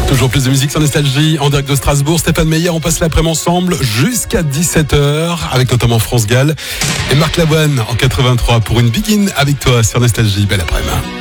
Toujours plus de musique sur Nostalgie en direct de Strasbourg. Stéphane Meyer, on passe l'après-midi ensemble jusqu'à 17h avec notamment France Gall et Marc Lavoine en 83 pour une begin avec toi sur Nostalgie. Belle après-midi.